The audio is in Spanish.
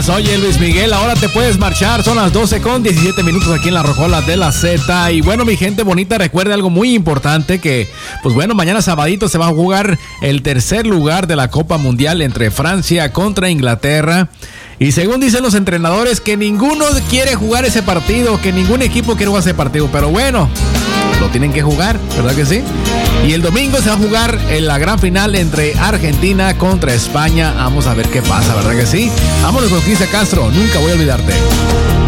Oye, Luis Miguel, ahora te puedes marchar. Son las 12:17 aquí en la Rocola de la Z. Y bueno, mi gente bonita, recuerde algo muy importante que, pues bueno, mañana sabadito se va a jugar el tercer lugar de la Copa Mundial entre Francia contra Inglaterra. Y según dicen los entrenadores, que ninguno quiere jugar ese partido, que ningún equipo quiere jugar ese partido. Pero bueno, lo tienen que jugar, ¿verdad que sí? Y el domingo se va a jugar en la gran final entre Argentina contra España. Vamos a ver qué pasa, ¿verdad que sí? Vámonos con Cristian Castro, nunca voy a olvidarte.